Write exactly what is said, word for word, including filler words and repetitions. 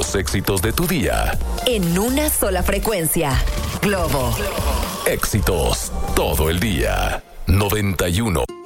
Los éxitos de tu día. En una sola frecuencia. Globo. Éxitos todo el día. noventa y uno.